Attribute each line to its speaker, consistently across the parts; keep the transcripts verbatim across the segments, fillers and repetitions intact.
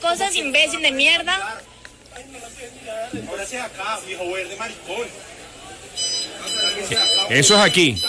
Speaker 1: cosas, imbécil de mierda.
Speaker 2: Ahora sí es acá, viejo verde maricón.
Speaker 3: Eso es aquí.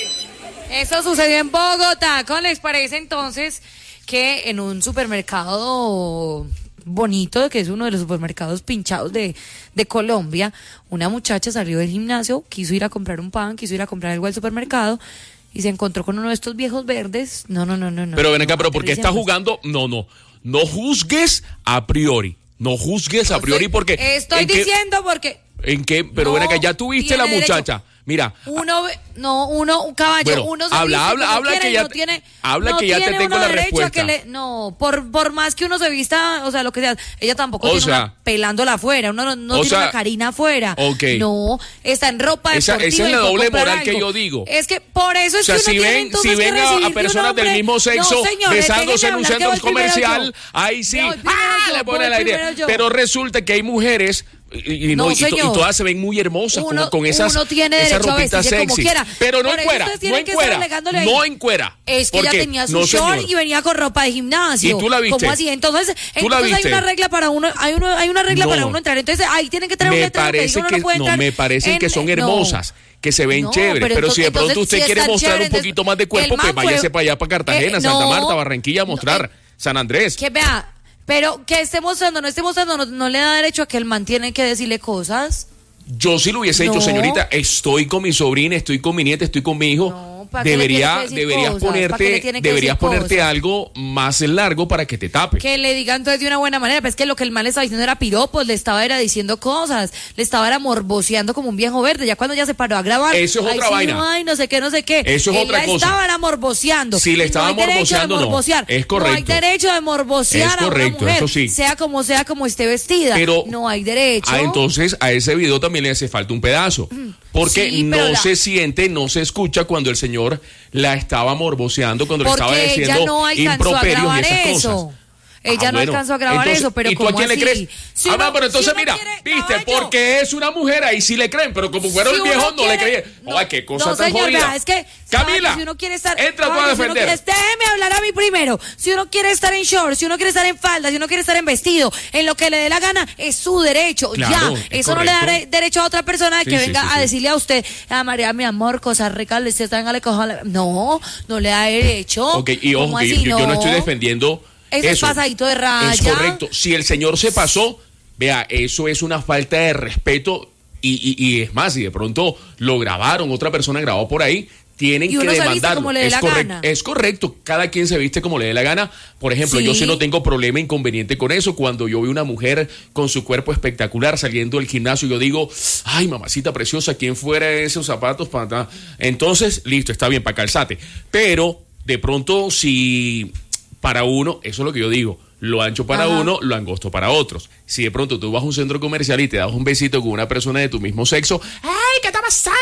Speaker 4: Eso sucedió en Bogotá. ¿Cómo les parece entonces que en un supermercado bonito, que es uno de los supermercados pinchados de, de Colombia, una muchacha salió del gimnasio, quiso ir a comprar un pan, quiso ir a comprar algo al supermercado y se encontró con uno de estos viejos verdes? No, no, no, no. no
Speaker 3: pero ven acá,
Speaker 4: no,
Speaker 3: pero ¿por qué está jugando? No, no. No juzgues a priori. No juzgues a priori porque...
Speaker 4: Estoy diciendo qué, porque...
Speaker 3: ¿En qué? Pero no, ven acá, ya tuviste la muchacha. Derecho. Mira.
Speaker 4: Uno, no, uno, un caballo,
Speaker 3: bueno,
Speaker 4: uno se
Speaker 3: habla, habla,
Speaker 4: como
Speaker 3: habla
Speaker 4: quiere,
Speaker 3: que ya,
Speaker 4: no tiene,
Speaker 3: habla
Speaker 4: no
Speaker 3: que ya te tengo la respuesta.
Speaker 4: Que le, no, por, por más que uno se vista, o sea, lo que sea, ella tampoco
Speaker 3: o
Speaker 4: tiene
Speaker 3: sea,
Speaker 4: una pelándola afuera, uno no, no tiene
Speaker 3: sea,
Speaker 4: una carina afuera.
Speaker 3: Okay.
Speaker 4: No, está en ropa
Speaker 3: esa,
Speaker 4: deportiva.
Speaker 3: Esa es la doble moral
Speaker 4: algo.
Speaker 3: que yo digo.
Speaker 4: Es que por eso es
Speaker 3: o sea,
Speaker 4: que uno
Speaker 3: si
Speaker 4: tiene
Speaker 3: ven,
Speaker 4: entonces
Speaker 3: si ven
Speaker 4: que
Speaker 3: a, a personas
Speaker 4: hombre,
Speaker 3: del mismo sexo
Speaker 4: no, señor,
Speaker 3: besándose en un
Speaker 4: hablar,
Speaker 3: centro comercial, ahí sí, ¡ah!
Speaker 4: Yo,
Speaker 3: le pone el aire. Pero resulta que hay mujeres Y, y, no, no, y, y todas se ven muy hermosas uno, con, con esas,
Speaker 4: uno tiene
Speaker 3: esas
Speaker 4: ropitas
Speaker 3: sexy. Pero no encuera, no encuera, no encuera.
Speaker 4: Es que ella tenía su
Speaker 3: no,
Speaker 4: short y venía con ropa de gimnasio.
Speaker 3: ¿Y tú la viste?
Speaker 4: ¿Cómo así? Entonces, entonces hay una regla para uno, hay uno, hay una regla no. para uno entrar. Entonces ahí tienen que traer un letrero que diga uno no puede entrar.
Speaker 3: No, me parecen
Speaker 4: en,
Speaker 3: que son hermosas. No. Que se ven no, chéveres, pero, pero si de pronto usted si quiere mostrar chévere, un poquito más de cuerpo, pues váyase fue, para allá, para Cartagena, eh, Santa no, Marta, Barranquilla, a mostrar, eh, San Andrés.
Speaker 4: Que vea, pero que esté mostrando, no esté mostrando, no, no le da derecho a que él mantiene que decirle cosas.
Speaker 3: Yo sí lo hubiese no. hecho, señorita, estoy con mi sobrina, estoy con mi nieta, estoy con mi hijo. No. Debería, deberías cosas? ponerte, deberías ponerte cosas? algo más largo para que te tape.
Speaker 4: Que le digan entonces de una buena manera, pero es que lo que el man le estaba diciendo era piropos, le estaba era diciendo cosas, le estaba era morboseando como un viejo verde, ya cuando ya se paró a grabar.
Speaker 3: Eso es otra
Speaker 4: sí,
Speaker 3: vaina.
Speaker 4: No, ay, no sé qué, no sé qué.
Speaker 3: Eso es
Speaker 4: Él
Speaker 3: otra
Speaker 4: la
Speaker 3: cosa.
Speaker 4: estaba era morboseando.
Speaker 3: Si le estaba
Speaker 4: no
Speaker 3: morboseando, no.
Speaker 4: morbosear.
Speaker 3: Es correcto.
Speaker 4: No hay derecho de morbosear
Speaker 3: es correcto,
Speaker 4: a una mujer,
Speaker 3: eso sí.
Speaker 4: sea como sea, como esté vestida.
Speaker 3: Pero,
Speaker 4: no hay derecho.
Speaker 3: Ah, entonces a ese video también le hace falta un pedazo. Porque
Speaker 4: sí,
Speaker 3: no
Speaker 4: la...
Speaker 3: se siente, no se escucha cuando el señor la estaba morboseando, cuando
Speaker 4: Porque
Speaker 3: le estaba diciendo
Speaker 4: no
Speaker 3: improperios y esas
Speaker 4: eso.
Speaker 3: cosas.
Speaker 4: Ella
Speaker 3: ah,
Speaker 4: no
Speaker 3: bueno.
Speaker 4: alcanzó a grabar
Speaker 3: entonces,
Speaker 4: eso, pero
Speaker 3: ¿y tú a quién
Speaker 4: así?
Speaker 3: le crees?
Speaker 4: Si
Speaker 3: ah,
Speaker 4: uno,
Speaker 3: pero entonces
Speaker 4: si
Speaker 3: mira,
Speaker 4: quiere,
Speaker 3: viste,
Speaker 4: caballo.
Speaker 3: porque es una mujer, ahí sí le creen, pero como fueron
Speaker 4: si
Speaker 3: el viejo, no
Speaker 4: quiere,
Speaker 3: le creían. No, ay, qué cosa
Speaker 4: no,
Speaker 3: tan
Speaker 4: señor,
Speaker 3: jodida.
Speaker 4: Vea, es que,
Speaker 3: Camila,
Speaker 4: si uno quiere estar,
Speaker 3: entra tú a
Speaker 4: si
Speaker 3: defender.
Speaker 4: Quiere, déjeme hablar a mí primero. Si uno quiere estar en short, si uno quiere estar en falda, si uno quiere estar en vestido, en lo que le dé la gana, es su derecho.
Speaker 3: Claro,
Speaker 4: ya, eso correcto. No le da derecho a otra persona de
Speaker 3: sí,
Speaker 4: que
Speaker 3: sí,
Speaker 4: venga
Speaker 3: sí,
Speaker 4: a
Speaker 3: sí.
Speaker 4: decirle a usted, a María, mi amor, cosas ricas, le venga, le coja. No, no le da derecho.
Speaker 3: Ok, y ojo, que yo, yo no estoy defendiendo.
Speaker 4: Eso, eso es pasadito de raya.
Speaker 3: Es correcto. Si el señor se pasó, vea, eso es una falta de respeto. Y, y, y es más, si de pronto lo grabaron, otra persona grabó por ahí, tienen
Speaker 4: y uno
Speaker 3: que
Speaker 4: se
Speaker 3: demandarlo.
Speaker 4: Como le dé
Speaker 3: es,
Speaker 4: la
Speaker 3: correcto,
Speaker 4: gana.
Speaker 3: es correcto. Cada quien se viste como le dé la gana. Por ejemplo,
Speaker 4: sí.
Speaker 3: yo sí no tengo problema, inconveniente con eso. Cuando yo veo una mujer con su cuerpo espectacular saliendo del gimnasio, yo digo, ay, mamacita preciosa, ¿quién fuera esos zapatos? Para... Entonces, listo, está bien, para calzate. Pero, de pronto, si para uno, eso es lo que yo digo, lo ancho para Ajá. uno, lo angosto para otros. Si de pronto tú vas a un centro comercial y te das un besito con una persona de tu mismo sexo, ¡ay, qué está pasando!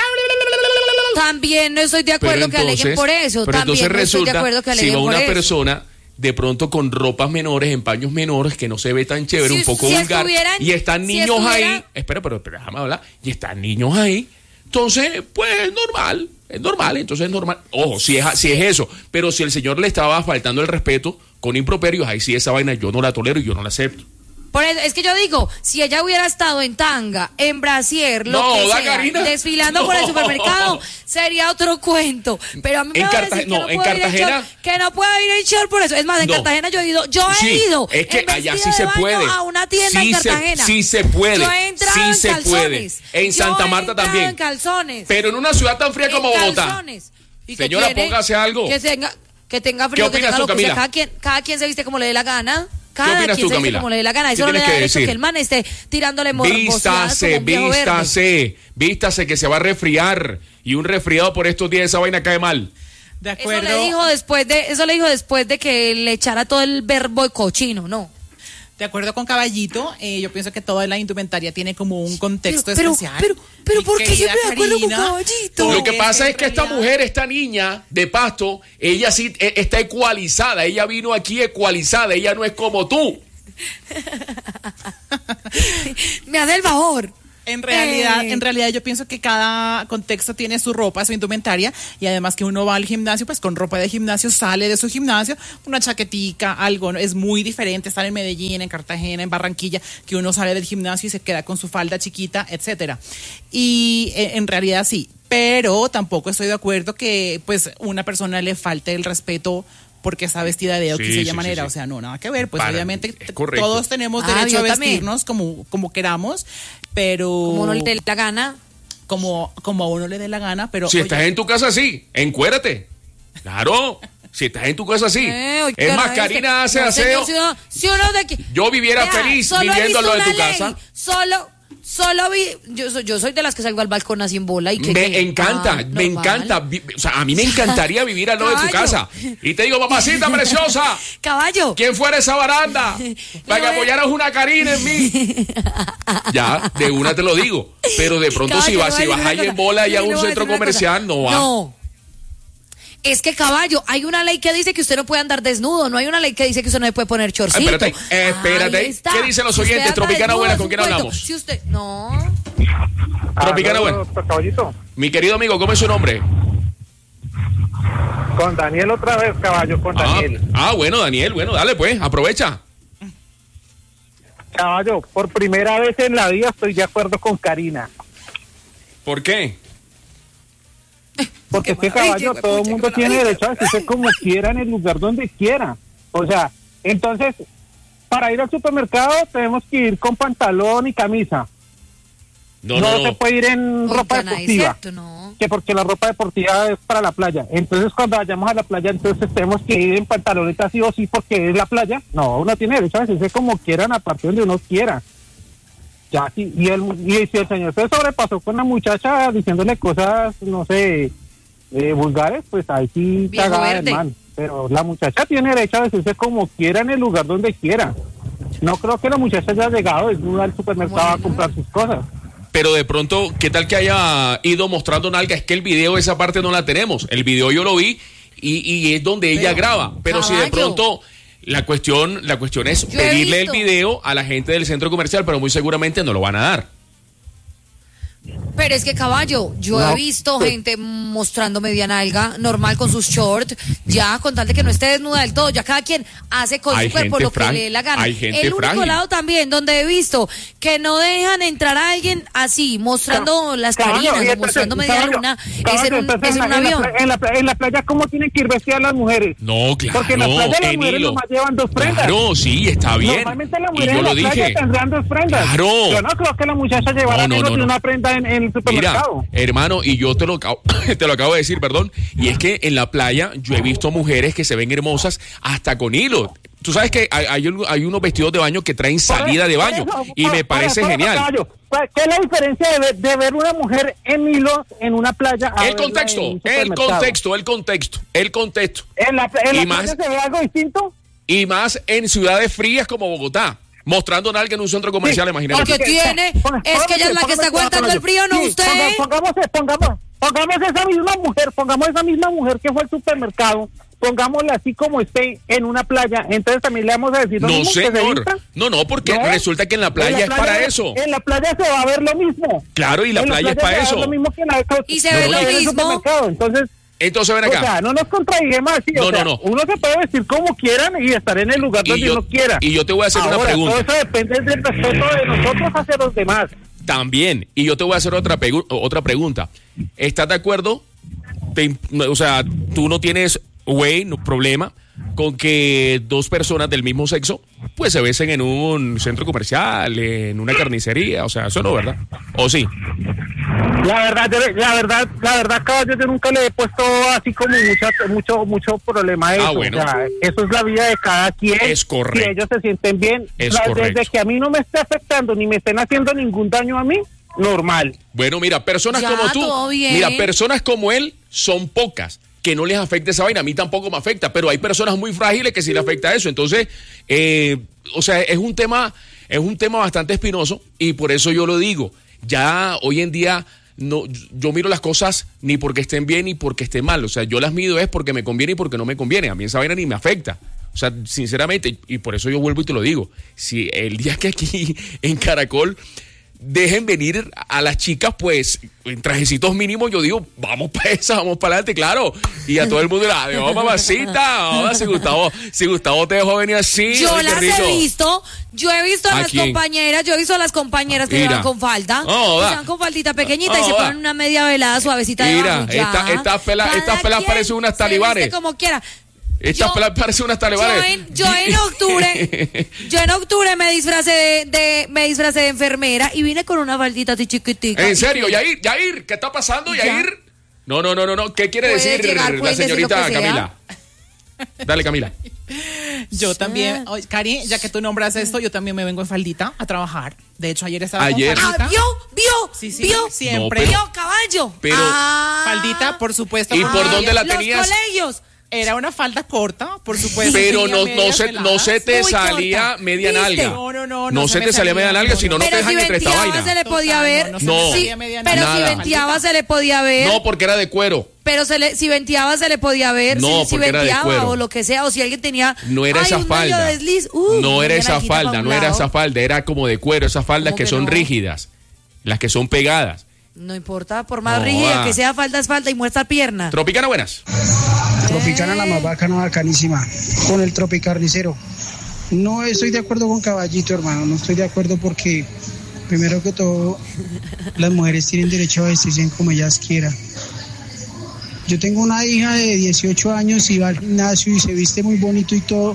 Speaker 4: También no estoy de acuerdo
Speaker 3: entonces,
Speaker 4: que aleguen por eso.
Speaker 3: Pero
Speaker 4: También
Speaker 3: entonces
Speaker 4: no
Speaker 3: resulta,
Speaker 4: estoy de acuerdo que aleguen
Speaker 3: si va
Speaker 4: por
Speaker 3: una
Speaker 4: eso.
Speaker 3: persona de pronto con ropas menores, en paños menores, que no se ve tan chévere,
Speaker 4: si,
Speaker 3: un poco
Speaker 4: si
Speaker 3: vulgar, y están niños
Speaker 4: si
Speaker 3: ahí, espera, pero, pero déjame hablar, y están niños ahí, entonces, pues es normal, es normal, entonces es normal. Ojo, si es, si es eso, pero si el señor le estaba faltando el respeto con improperios, ahí sí esa vaina yo no la tolero y yo no la acepto.
Speaker 4: Por eso, es que yo digo, si ella hubiera estado en tanga, en brasier, lo
Speaker 3: no,
Speaker 4: que sea,
Speaker 3: Karina,
Speaker 4: desfilando
Speaker 3: no.
Speaker 4: por el supermercado, sería otro cuento. Pero a mí me
Speaker 3: en
Speaker 4: va a
Speaker 3: Carta-
Speaker 4: decir que
Speaker 3: no,
Speaker 4: no,
Speaker 3: en
Speaker 4: puedo
Speaker 3: Cartagena,
Speaker 4: ir en short, que no puedo ir en short por eso. Es más, en
Speaker 3: no.
Speaker 4: Cartagena yo he ido, yo he
Speaker 3: sí,
Speaker 4: ido
Speaker 3: es que
Speaker 4: en
Speaker 3: allá sí
Speaker 4: vestido
Speaker 3: se
Speaker 4: de baño
Speaker 3: puede.
Speaker 4: a una tienda
Speaker 3: sí
Speaker 4: en Cartagena.
Speaker 3: Se, sí se puede.
Speaker 4: Yo he entrado
Speaker 3: sí
Speaker 4: en
Speaker 3: se
Speaker 4: calzones.
Speaker 3: puede. En Santa
Speaker 4: yo
Speaker 3: Marta
Speaker 4: he
Speaker 3: también.
Speaker 4: en calzones.
Speaker 3: Pero en una ciudad tan fría
Speaker 4: en
Speaker 3: como Bogotá.
Speaker 4: Calzones. ¿Y
Speaker 3: Señora,
Speaker 4: tiene?
Speaker 3: póngase algo.
Speaker 4: Que tenga, que tenga frío,
Speaker 3: ¿Qué
Speaker 4: que
Speaker 3: opinas
Speaker 4: tenga
Speaker 3: tú,
Speaker 4: lo que sea.
Speaker 3: Camila?
Speaker 4: Cada quien, cada quien se viste como le dé la gana.
Speaker 3: ¿Qué
Speaker 4: Cada
Speaker 3: opinas
Speaker 4: quien
Speaker 3: tú,
Speaker 4: se dice
Speaker 3: Camila?
Speaker 4: como le dé la gana. Eso
Speaker 3: ¿Qué
Speaker 4: no le da
Speaker 3: tienes que
Speaker 4: derecho
Speaker 3: decir?
Speaker 4: que el man esté tirándole morbosidades como
Speaker 3: Vístase,
Speaker 4: un viejo verde.
Speaker 3: vístase, vístase que se va a resfriar. Y un resfriado por estos días, esa vaina cae mal.
Speaker 5: De acuerdo.
Speaker 4: Eso le dijo después de, eso le dijo después de que le echara todo el verbo cochino, ¿no?
Speaker 5: De acuerdo con Caballito, eh, yo pienso que toda la indumentaria tiene como un contexto
Speaker 4: pero,
Speaker 5: especial.
Speaker 4: Pero, pero, pero
Speaker 5: Mi
Speaker 4: ¿por qué
Speaker 5: querida
Speaker 4: siempre de acuerdo con
Speaker 5: Karina,
Speaker 4: Caballito?
Speaker 3: Lo que pasa es que esta
Speaker 5: realidad-
Speaker 3: mujer, esta niña de Pasto, ella sí eh, está ecualizada. Ella vino aquí ecualizada. Ella no es como tú.
Speaker 4: Me hace el favor.
Speaker 5: En realidad,
Speaker 4: Eh.
Speaker 5: en realidad yo pienso que cada contexto tiene su ropa, su indumentaria, y además que uno va al gimnasio, pues con ropa de gimnasio, sale de su gimnasio, una chaquetica, algo, ¿no? Es muy diferente estar en Medellín, en Cartagena, en Barranquilla, que uno sale del gimnasio y se queda con su falda chiquita, etcétera. Y eh, en realidad sí, pero tampoco estoy de acuerdo que pues una persona le falte el respeto porque está vestida de
Speaker 3: Sí,
Speaker 5: aquella
Speaker 3: sí,
Speaker 5: manera,
Speaker 3: sí, sí.
Speaker 5: o sea, no, nada que ver, pues
Speaker 3: Para-
Speaker 5: obviamente
Speaker 3: es correcto.
Speaker 5: todos tenemos
Speaker 4: Ah,
Speaker 5: derecho
Speaker 4: yo
Speaker 5: a
Speaker 4: también.
Speaker 5: vestirnos como, como queramos, pero
Speaker 4: Como no le dé la gana.
Speaker 5: como, como a uno le dé la gana, pero
Speaker 3: Si
Speaker 5: oye,
Speaker 3: estás en tu casa, sí, encuérate. Claro. Si estás en tu casa, sí.
Speaker 4: Eh, oiga,
Speaker 3: Es más,
Speaker 4: no,
Speaker 3: Karina hace
Speaker 4: no,
Speaker 3: aseo.
Speaker 4: señor, si uno, si uno de aquí-
Speaker 3: Yo viviera
Speaker 4: Vea,
Speaker 3: feliz
Speaker 4: solo he
Speaker 3: viviendo
Speaker 4: visto
Speaker 3: lo de tu
Speaker 4: una ley,
Speaker 3: casa.
Speaker 4: Solo, solo vi. Yo, soy- yo soy de las que salgo al balcón así en bola y que.
Speaker 3: Me
Speaker 4: que-
Speaker 3: encanta,
Speaker 4: ah,
Speaker 3: me
Speaker 4: normal.
Speaker 3: encanta. Vi- O sea, a mí me encantaría vivir al lado de tu
Speaker 4: Caballo.
Speaker 3: casa. Y te digo, mamacita preciosa,
Speaker 4: Caballo.
Speaker 3: ¿quién fuera esa baranda? Para que
Speaker 4: voy a-
Speaker 3: apoyaras una Karina en mí. Ya, de una te lo digo. Pero de pronto si
Speaker 4: Caballo,
Speaker 3: vas,
Speaker 4: le
Speaker 3: si
Speaker 4: voy a
Speaker 3: vas
Speaker 4: decir
Speaker 3: ahí
Speaker 4: una
Speaker 3: en bola y
Speaker 4: cosa.
Speaker 3: a
Speaker 4: Le
Speaker 3: un
Speaker 4: voy a
Speaker 3: centro
Speaker 4: decir una
Speaker 3: comercial,
Speaker 4: cosa.
Speaker 3: no va.
Speaker 4: No. Es que, caballo, hay una ley que dice que usted no puede andar desnudo, no hay una ley que dice que usted no le puede poner chorcito.
Speaker 3: Ah, espérate, eh, espérate.
Speaker 4: Ahí está.
Speaker 3: ¿Qué dicen los
Speaker 4: Si usted
Speaker 3: oyentes?
Speaker 4: anda
Speaker 3: Tropicana
Speaker 4: desnudo,
Speaker 3: Buena,
Speaker 4: es
Speaker 3: ¿con
Speaker 4: un
Speaker 3: quién
Speaker 4: cuento.
Speaker 3: hablamos?
Speaker 4: Si usted, no.
Speaker 3: Tropicana
Speaker 2: Aló,
Speaker 3: Buena.
Speaker 2: doctor Caballito.
Speaker 3: Mi querido amigo, ¿cómo es su nombre?
Speaker 2: Con Daniel otra vez, caballo, con
Speaker 3: Ah,
Speaker 2: Daniel.
Speaker 3: ah, bueno, Daniel, bueno, dale pues, aprovecha.
Speaker 2: Caballo, por primera vez en la vida estoy de acuerdo con Karina.
Speaker 3: ¿Por qué?
Speaker 2: Porque este
Speaker 4: Ay,
Speaker 2: caballo,
Speaker 4: qué
Speaker 2: todo el
Speaker 4: pucha,
Speaker 2: mundo
Speaker 4: qué
Speaker 2: tiene
Speaker 4: maravilla.
Speaker 2: derecho a vestirse como quiera en el lugar donde quiera. O sea, entonces, para ir al supermercado tenemos que ir con pantalón y camisa.
Speaker 3: No,
Speaker 2: No,
Speaker 3: no,
Speaker 2: se
Speaker 3: no.
Speaker 2: puede ir en ropa
Speaker 4: Oigan, ahí es
Speaker 2: deportiva.
Speaker 4: cierto, no.
Speaker 2: Que porque la ropa deportiva es para la playa. Entonces, cuando vayamos a la playa, entonces tenemos que ir en pantaloneta sí o sí porque es la playa. No, uno tiene derecho a vestirse como quieran, a partir donde uno quiera. Ya, sí, y, el, y si el señor se sobrepasó con la muchacha diciéndole cosas, no sé, eh, vulgares, pues ahí sí
Speaker 4: Viejo
Speaker 2: cagada
Speaker 4: verde.
Speaker 2: de mal. Pero la muchacha tiene derecho a vestirse como quiera en el lugar donde quiera. No creo que la muchacha haya llegado desnuda al supermercado a comprar sus cosas.
Speaker 3: Pero de pronto, ¿qué tal que haya ido mostrando nalga? Es que el video, esa parte no la tenemos. El video yo lo vi y, y es donde ella
Speaker 4: Pero,
Speaker 3: graba. Pero si de
Speaker 4: caballo.
Speaker 3: pronto la cuestión, la cuestión es
Speaker 4: Yo he
Speaker 3: pedirle el
Speaker 4: visto.
Speaker 3: video a la gente del centro comercial, pero muy seguramente no lo van a dar.
Speaker 4: Pero es que, caballo, yo
Speaker 2: No.
Speaker 4: he visto gente mostrando media nalga normal con sus shorts, ya con tal de que no esté desnuda del todo, ya cada quien hace con
Speaker 3: Hay
Speaker 4: su cuerpo
Speaker 3: gente
Speaker 4: lo que
Speaker 3: frá-
Speaker 4: le dé la gana.
Speaker 3: hay gente
Speaker 4: El único
Speaker 3: frágil.
Speaker 4: lado también donde he visto que no dejan entrar a alguien así, mostrando las
Speaker 2: Caballo, y
Speaker 4: carinas o
Speaker 2: entonces,
Speaker 4: mostrando media
Speaker 2: caballo,
Speaker 4: luna, es
Speaker 2: caballo,
Speaker 4: en un,
Speaker 2: entonces
Speaker 4: es en
Speaker 2: la-
Speaker 4: un
Speaker 2: la
Speaker 4: avión.
Speaker 2: pla- En la, pla- en la playa, ¿cómo tienen que ir vestidas las mujeres?
Speaker 3: No, claro.
Speaker 2: Porque en la playa las
Speaker 3: en
Speaker 2: mujeres
Speaker 3: hilo.
Speaker 2: nomás llevan dos prendas.
Speaker 3: Claro, sí, está bien.
Speaker 2: Normalmente las
Speaker 3: Y
Speaker 2: mujeres
Speaker 3: yo
Speaker 2: en
Speaker 3: lo
Speaker 2: la playa
Speaker 3: dije.
Speaker 2: tendrán dos prendas.
Speaker 3: Claro.
Speaker 2: Yo no creo que la muchacha llevara
Speaker 3: No, no,
Speaker 2: menos
Speaker 3: no,
Speaker 2: de
Speaker 3: no.
Speaker 2: una prenda en, en el
Speaker 3: Mira,
Speaker 2: supermercado.
Speaker 3: hermano, y yo te lo, acabo- te lo acabo de decir, perdón, y es que en la playa yo he visto mujeres que se ven hermosas hasta con hilo. Tú sabes que hay, hay, un- hay unos vestidos de baño que traen salida de baño
Speaker 2: Por eso,
Speaker 3: y
Speaker 2: por-
Speaker 3: me parece
Speaker 2: por eso,
Speaker 3: genial.
Speaker 2: caballo, ¿qué es la diferencia de ver, de ver una mujer en hilos en una playa? a
Speaker 3: El
Speaker 2: verla
Speaker 3: contexto,
Speaker 2: en un
Speaker 3: el
Speaker 2: supermercado?
Speaker 3: contexto, el contexto, el contexto.
Speaker 2: ¿En la, en
Speaker 3: Y
Speaker 2: la
Speaker 3: más-
Speaker 2: playa se ve algo distinto?
Speaker 3: Y más en ciudades frías como Bogotá, mostrando nalga en un centro comercial,
Speaker 2: Sí,
Speaker 3: imagínate.
Speaker 4: Porque
Speaker 3: tú.
Speaker 4: tiene,
Speaker 2: Ponga-
Speaker 4: es que ella es la que
Speaker 2: póngame
Speaker 4: está
Speaker 2: cuidado
Speaker 4: aguantando
Speaker 2: con
Speaker 4: el
Speaker 2: eso.
Speaker 4: frío, no
Speaker 2: Sí,
Speaker 4: usted.
Speaker 2: ponga- Pongamos, pongamos, pongamos esa misma mujer, pongamos esa misma mujer que fue al supermercado, pongámosla así como esté en una playa, entonces también le vamos a decir lo
Speaker 3: No,
Speaker 2: mismo, que se
Speaker 3: señor.
Speaker 2: vista.
Speaker 3: No, no, porque
Speaker 2: ¿No?
Speaker 3: resulta que en la playa
Speaker 2: En la
Speaker 3: es para eso.
Speaker 2: En la playa se va a ver lo mismo.
Speaker 3: Claro, y la
Speaker 2: En
Speaker 3: playa es para
Speaker 2: se va a
Speaker 3: eso.
Speaker 2: ver lo mismo que en la,
Speaker 4: Y se
Speaker 3: ve
Speaker 2: en
Speaker 3: lo
Speaker 2: el
Speaker 4: mismo.
Speaker 2: supermercado. Entonces,
Speaker 3: Entonces ven
Speaker 2: o
Speaker 3: acá.
Speaker 2: sea, no nos contradigamos así.
Speaker 3: No,
Speaker 2: o sea,
Speaker 3: no, no.
Speaker 2: Uno se puede vestir como quieran y estar en el lugar
Speaker 3: Y
Speaker 2: donde
Speaker 3: yo-
Speaker 2: uno quiera.
Speaker 3: y yo te voy a hacer una
Speaker 2: Ahora,
Speaker 3: pregunta.
Speaker 2: todo eso depende del respeto de nosotros hacia los demás.
Speaker 3: También, y yo te voy a hacer otra, pegu- otra pregunta. ¿Estás de acuerdo? Te imp- o sea, tú no tienes, güey, no, problema con que dos personas del mismo sexo pues se besen en un centro comercial, en una carnicería, o sea, eso no, ¿verdad? ¿O sí?
Speaker 2: La verdad, yo- la verdad, la verdad, caballo, yo nunca le he puesto así como mucha, mucho, mucho problema a eso.
Speaker 3: Ah, bueno.
Speaker 2: O sea, eso es la vida de cada quien.
Speaker 3: Es correcto.
Speaker 2: Si ellos se sienten bien,
Speaker 3: Es
Speaker 2: la-
Speaker 3: correcto.
Speaker 2: desde que a mí no me esté afectando ni me estén haciendo ningún daño a mí, normal.
Speaker 3: Bueno, mira, personas
Speaker 4: Ya,
Speaker 3: como tú,
Speaker 4: todo bien.
Speaker 3: mira, personas como él son pocas, que no les afecta esa vaina. A mí tampoco me afecta, pero hay personas muy frágiles que sí le afecta eso. Entonces, eh, o sea, es un tema, es un tema bastante espinoso y por eso yo lo digo. Ya hoy en día no, yo miro las cosas ni porque estén bien ni porque estén mal. O sea, yo las mido es porque me conviene y porque no me conviene. A mí esa vaina ni me afecta. O sea, sinceramente, y por eso yo vuelvo y te lo digo. Si el día que aquí en Caracol dejen venir a las chicas, pues, en trajecitos mínimos. Yo digo, vamos para esa, vamos para adelante, claro. Y a todo el mundo le da, adiós, mamacita. Ahora, si Gustavo, si Gustavo te dejó venir así.
Speaker 4: Yo
Speaker 3: ay, qué
Speaker 4: las
Speaker 3: rico.
Speaker 4: he visto, yo he visto a,
Speaker 3: ¿A
Speaker 4: las
Speaker 3: quién?
Speaker 4: compañeras, yo he visto a las compañeras que se
Speaker 3: Mira.
Speaker 4: van con falda,
Speaker 3: No,
Speaker 4: que
Speaker 3: da.
Speaker 4: se van con faldita pequeñita y
Speaker 3: No,
Speaker 4: se
Speaker 3: da.
Speaker 4: ponen una media velada suavecita de
Speaker 3: Mira,
Speaker 4: abajo, ya.
Speaker 3: esta- estas pelas-
Speaker 4: Cada
Speaker 3: estas pelas
Speaker 4: quien
Speaker 3: parecen unas
Speaker 4: se
Speaker 3: talibanes.
Speaker 4: viste como quiera.
Speaker 3: Estas
Speaker 4: Yo-
Speaker 3: pelas parecen unas talibanes.
Speaker 4: Yo en, yo en octubre, yo en octubre me disfracé de, de- me disfracé de enfermera y vine con una faldita así chiquitica.
Speaker 3: En serio, Yair, Yair, ¿qué está pasando,
Speaker 4: Ya.
Speaker 3: Yair? No, no, no, no, no. ¿Qué quiere
Speaker 4: Puede
Speaker 3: decir
Speaker 4: llegar,
Speaker 3: la
Speaker 4: puede decir
Speaker 3: señorita
Speaker 4: lo que sea.
Speaker 3: Camila? Dale, Camila.
Speaker 5: Yo también, oye, Cari, ya que tú nombras esto, yo también me vengo en faldita a trabajar. De hecho, ayer estaba
Speaker 3: Ayer.
Speaker 5: con
Speaker 4: Ah,
Speaker 5: faldita.
Speaker 4: vio, vio,
Speaker 5: Sí, sí,
Speaker 4: vio,
Speaker 5: siempre.
Speaker 3: No, pero-
Speaker 4: vio, caballo.
Speaker 3: pero-
Speaker 4: Ah.
Speaker 5: Faldita, por supuesto.
Speaker 3: ¿Y
Speaker 5: porque
Speaker 3: por dónde la
Speaker 4: Los
Speaker 3: tenías?
Speaker 4: colegios.
Speaker 5: Era una falda corta, por supuesto.
Speaker 3: Pero
Speaker 5: tenía
Speaker 3: no, no,
Speaker 5: medias
Speaker 3: se, no
Speaker 5: veladas.
Speaker 3: se te
Speaker 4: Muy
Speaker 3: salía
Speaker 4: corta.
Speaker 3: media
Speaker 4: ¿Viste?
Speaker 3: nalga.
Speaker 5: No, no, no,
Speaker 3: No
Speaker 5: no
Speaker 3: se
Speaker 5: se
Speaker 3: te
Speaker 5: me
Speaker 3: salía media
Speaker 5: salía,
Speaker 3: nalga,
Speaker 5: no,
Speaker 3: si no,
Speaker 5: no.
Speaker 3: no te
Speaker 4: Pero
Speaker 3: dejan
Speaker 4: si
Speaker 3: entre esta
Speaker 4: venteaba
Speaker 3: vaina.
Speaker 4: se le podía
Speaker 5: Total,
Speaker 4: ver.
Speaker 5: no, no se
Speaker 3: No.
Speaker 5: me
Speaker 4: Sí,
Speaker 5: salía media
Speaker 4: pero
Speaker 5: nalga.
Speaker 4: si
Speaker 3: Nada.
Speaker 4: venteaba se le podía ver.
Speaker 3: No, porque era de cuero.
Speaker 4: Pero se le, si venteaba se le podía ver.
Speaker 3: No,
Speaker 4: si, si
Speaker 3: porque era de
Speaker 4: venteaba
Speaker 3: cuero.
Speaker 4: o lo que sea. O si alguien tenía.
Speaker 3: No era
Speaker 4: ay,
Speaker 3: esa
Speaker 4: un medio
Speaker 3: falda.
Speaker 4: desliz, uh,
Speaker 3: no era
Speaker 4: media
Speaker 3: esa
Speaker 4: nalguita pa'
Speaker 3: falda,
Speaker 4: un
Speaker 3: no era
Speaker 4: lado.
Speaker 3: esa falda, era como de cuero, esas faldas
Speaker 4: ¿Cómo
Speaker 3: que
Speaker 4: que
Speaker 3: son
Speaker 4: no?
Speaker 3: rígidas, las que son pegadas.
Speaker 4: No importa, por más
Speaker 3: No,
Speaker 4: rígida
Speaker 3: ah.
Speaker 4: que sea, falda es falda y muestra pierna.
Speaker 3: Tropicana, buenas.
Speaker 6: Tropicana la más bacana, bacanísima. Con el tropicarnicero. No estoy de acuerdo con Caballito, hermano. No estoy de acuerdo porque, primero que todo, las mujeres tienen derecho a vestirse como ellas quieran. Yo tengo una hija de dieciocho años y va al gimnasio y se viste muy bonito y todo.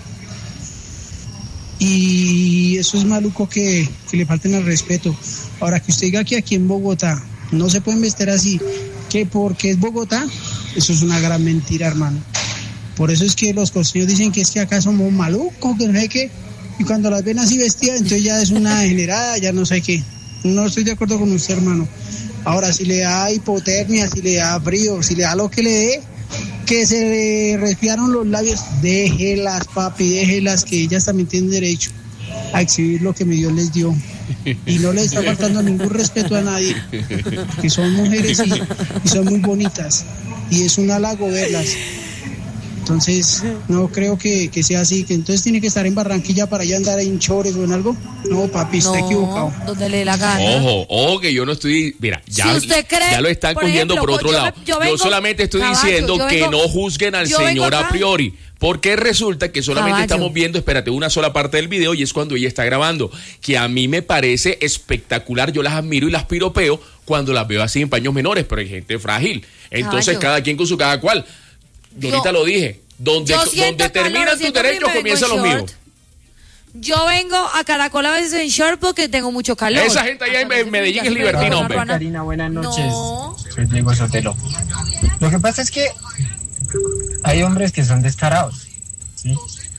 Speaker 6: Y eso es maluco que, que le falten al respeto. Ahora que usted diga que aquí en Bogotá no se pueden vestir así, que porque es Bogotá, eso es una gran mentira, hermano. Por eso es que los costeños dicen que es que acá somos malucos, que no sé qué. Y cuando las ven así vestidas, entonces ya es una degenerada, ya no sé qué. No estoy de acuerdo con usted, hermano. Ahora, si le da hipotermia, si le da frío, si le da lo que le dé, que se le resfriaron los labios, déjelas, papi, déjelas, que ellas también tienen derecho a exhibir lo que mi Dios les dio. Y no les está faltando ningún respeto a nadie, que son mujeres y, y son muy bonitas. Y es un halago verlas. Entonces, no creo que, que sea así, que entonces tiene que estar en Barranquilla para allá andar en chores o en algo. No, papi, está equivocado.
Speaker 4: No, donde le dé la gana.
Speaker 3: Ojo, ojo, que yo no estoy. Mira, ya,
Speaker 4: Si usted cree,
Speaker 3: ya lo están
Speaker 4: por
Speaker 3: cogiendo
Speaker 4: ejemplo,
Speaker 3: por otro
Speaker 4: yo
Speaker 3: lado.
Speaker 4: me-
Speaker 3: Yo,
Speaker 4: yo vengo-
Speaker 3: solamente estoy
Speaker 4: Caballo,
Speaker 3: diciendo
Speaker 4: yo
Speaker 3: que
Speaker 4: vengo-
Speaker 3: no juzguen al
Speaker 4: yo vengo
Speaker 3: señor a
Speaker 4: acá.
Speaker 3: priori. Porque resulta que solamente
Speaker 4: Caballo.
Speaker 3: estamos viendo, espérate, una sola parte del video y es cuando ella está grabando. Que a mí me parece espectacular. Yo las admiro y las piropeo cuando las veo así en paños menores, pero hay gente frágil. Entonces,
Speaker 4: Caballo.
Speaker 3: cada quien con su cada cual. Yo
Speaker 4: Yo-
Speaker 3: ahorita lo dije. Donde,
Speaker 4: Yo siento
Speaker 3: donde
Speaker 4: calor,
Speaker 3: terminan tus
Speaker 4: siento
Speaker 3: derechos,
Speaker 4: frío y me vengo
Speaker 3: comienzan los
Speaker 4: en
Speaker 3: míos.
Speaker 4: short. Yo vengo a Caracol a veces en short porque tengo mucho calor.
Speaker 3: Esa gente allá en- en Medellín es libertina, hombre.
Speaker 7: Karina, buenas noches.
Speaker 4: No.
Speaker 7: Soy Diego Sotelo. Lo que pasa es que hay hombres que son descarados, ¿sí?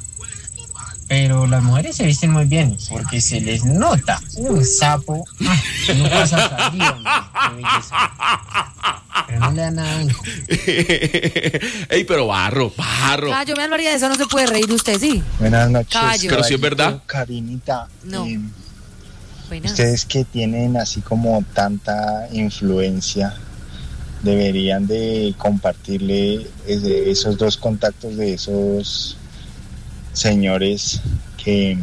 Speaker 7: Pero las mujeres se visten muy bien porque se les nota un sapo. Ah, no pasa salir, hombre, qué belleza. Pero no le da nada a uno.
Speaker 3: Ey, pero barro, barro.
Speaker 4: Ah, yo me hablaría de eso, no se puede reír usted, sí.
Speaker 8: Buenas noches.
Speaker 4: Caballo.
Speaker 3: Pero si es verdad.
Speaker 8: Carinita,
Speaker 4: No.
Speaker 8: eh,
Speaker 4: Buenas.
Speaker 8: ustedes que tienen así como tanta influencia, deberían de compartirle ese- esos dos contactos de esos señores que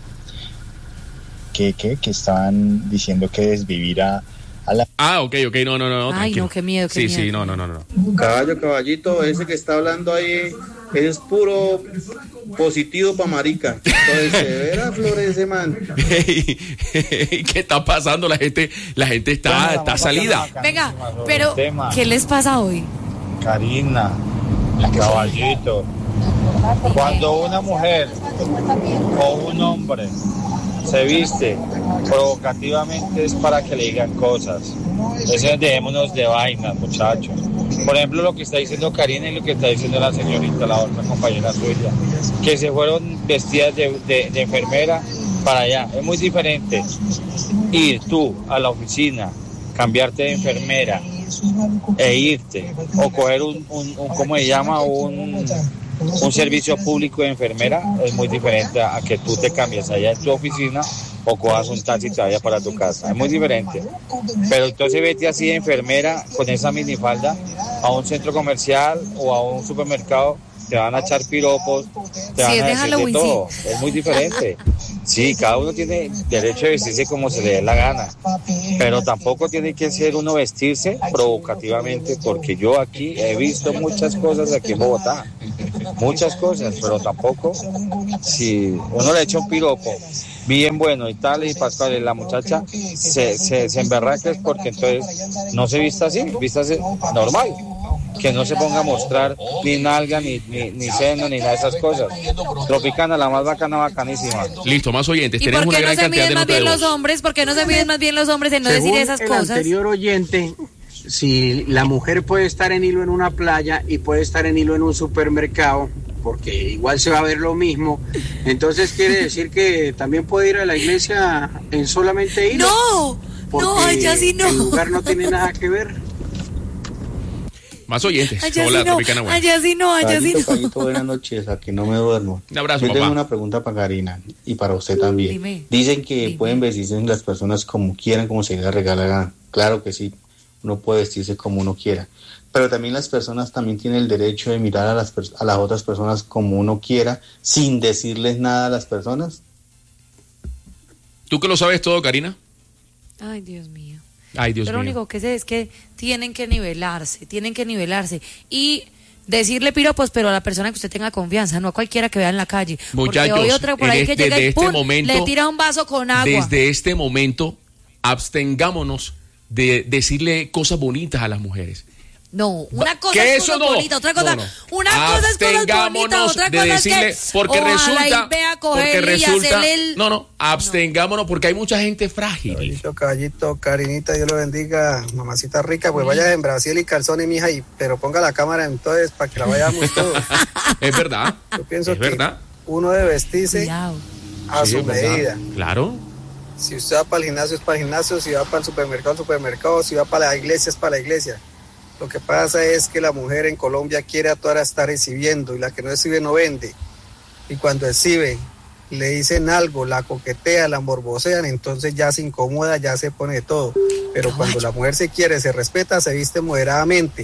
Speaker 8: que, que, que estaban diciendo que desvivir a, a la...
Speaker 3: Ah, ok, ok, no, no, no.
Speaker 4: Ay,
Speaker 3: tranquilo.
Speaker 4: no, qué miedo, qué
Speaker 3: Sí,
Speaker 4: miedo.
Speaker 3: sí, no, no, no, no.
Speaker 9: Caballo, caballito, ese que está hablando ahí es puro positivo pa' marica. Entonces, se verá florece, man.
Speaker 3: Ey, ey, ¿qué está pasando? La gente, la gente está, está salida.
Speaker 4: Venga, pero ¿qué les pasa hoy?
Speaker 8: Karina, caballito, cuando una mujer o un hombre se viste provocativamente es para que le digan cosas. Eso dejémonos de vainas, muchachos. Por ejemplo, lo que está diciendo Karina y lo que está diciendo la señorita, la otra compañera suya, que se fueron vestidas de, de, de enfermera para allá. Es muy diferente ir tú a la oficina, cambiarte de enfermera e irte, o coger un, un, un ¿cómo se llama? Un, un servicio público de enfermera. Es muy diferente a que tú te cambies allá en tu oficina o cojas un taxi y te vayas para tu casa. Es muy diferente. Pero entonces vete así de enfermera con esa minifalda a un centro comercial o a un supermercado, te van a echar piropos, te
Speaker 4: Sí,
Speaker 3: Ah,
Speaker 4: es
Speaker 9: van a
Speaker 4: de
Speaker 9: decir de
Speaker 4: Halloween,
Speaker 9: todo. Es muy diferente.
Speaker 8: Sí, cada uno tiene derecho de vestirse como se le dé la gana, pero tampoco tiene que ser uno vestirse provocativamente, porque yo aquí he visto muchas cosas aquí en Bogotá, muchas cosas, pero tampoco si uno le echa un piropo bien bueno y tal, y Pascual, y la muchacha se, se, se emberraca, es porque entonces no se vista así, vístase normal, que no se ponga a mostrar ni nalga, ni, ni, ni seno, ni nada de esas cosas. Tropicana, la más bacana, bacanísima.
Speaker 3: Listo, más oyentes.
Speaker 4: ¿Y
Speaker 3: Tenemos
Speaker 4: por
Speaker 3: una
Speaker 4: qué no
Speaker 3: gran
Speaker 4: se
Speaker 3: cantidad
Speaker 4: miden
Speaker 3: de
Speaker 4: más
Speaker 3: notas de
Speaker 4: bien los
Speaker 3: voz.
Speaker 4: hombres? ¿Por qué no se miden más bien los hombres en no
Speaker 10: Según
Speaker 4: decir esas
Speaker 10: el
Speaker 4: cosas?
Speaker 10: anterior oyente, si la mujer puede estar en hilo en una playa y puede estar en hilo en un supermercado, porque igual se va a ver lo mismo, entonces quiere decir que también puede ir a la iglesia en solamente hilo.
Speaker 4: ¡No!
Speaker 10: Porque
Speaker 4: No, allá sí no.
Speaker 10: el lugar no tiene nada que ver.
Speaker 3: Más oyentes.
Speaker 4: Allá
Speaker 3: Hola,
Speaker 4: sí no,
Speaker 3: Tropicana buena.
Speaker 4: allá sí no, allá sí
Speaker 9: Caballito,
Speaker 4: no.
Speaker 9: caballito, buenas noches, aquí no me duermo.
Speaker 3: Un abrazo,
Speaker 9: Yo tengo
Speaker 3: papá.
Speaker 9: una pregunta para Karina y para usted también.
Speaker 4: Dime,
Speaker 9: Dicen que
Speaker 4: dime.
Speaker 9: pueden vestirse las personas como quieran, como se les regala la gana. Claro que sí, uno puede vestirse como uno quiera. Pero también las personas también tienen el derecho de mirar a las, pers- a las otras personas como uno quiera, sin decirles nada a las personas.
Speaker 3: ¿Tú que lo sabes todo, Karina?
Speaker 4: Ay, Dios mío.
Speaker 3: Ay, Dios
Speaker 4: Yo lo
Speaker 3: mío.
Speaker 4: único que sé es que tienen que nivelarse, tienen que nivelarse. Y decirle piropos, pero a la persona que usted tenga confianza, no a cualquiera que vea en la calle.
Speaker 3: Muchachos,
Speaker 4: Porque hoy otra por
Speaker 3: en
Speaker 4: ahí
Speaker 3: este-
Speaker 4: que llega
Speaker 3: desde
Speaker 4: y
Speaker 3: este
Speaker 4: ¡pum!
Speaker 3: momento-
Speaker 4: le tira un vaso con agua.
Speaker 3: Desde este momento, abstengámonos de decirle cosas bonitas a las mujeres.
Speaker 4: No, una cosa
Speaker 3: ¿Qué
Speaker 4: es
Speaker 3: eso
Speaker 4: cosas
Speaker 3: no?
Speaker 4: bonitas, otra cosa,
Speaker 3: No, no.
Speaker 4: una cosa es cosas bonitas,
Speaker 3: Abstengámonos
Speaker 4: otra
Speaker 3: de
Speaker 4: cosa es
Speaker 3: decirle,
Speaker 4: que
Speaker 3: porque
Speaker 4: ojalá
Speaker 3: resulta,
Speaker 4: y vea
Speaker 3: porque
Speaker 4: cogerle y
Speaker 3: resulta,
Speaker 4: hacerle el...
Speaker 3: no, no, abstengámonos porque hay mucha gente frágil.
Speaker 11: Caballito, caballito, Karinita, Dios lo bendiga, mamacita rica, pues vaya en Brasil y calzones, mija, y, pero ponga la cámara entonces para que la vayamos todos.
Speaker 3: Es verdad,
Speaker 11: Yo pienso
Speaker 3: es
Speaker 11: que
Speaker 3: verdad.
Speaker 11: uno debe vestirse
Speaker 4: Cuidado.
Speaker 11: a
Speaker 3: Sí,
Speaker 11: su
Speaker 3: es verdad.
Speaker 11: medida.
Speaker 3: Claro.
Speaker 11: Si usted va para el gimnasio es para el gimnasio, si va para el supermercado, supermercado, si va para la iglesia es para la iglesia. Lo que pasa es que la mujer en Colombia quiere a toda hora estar recibiendo y la que no recibe no vende. Y cuando recibe, le dicen algo, la coquetea, la morbosean, entonces ya se incomoda, ya se pone de todo. Pero cuando la mujer se quiere, se respeta, se viste moderadamente.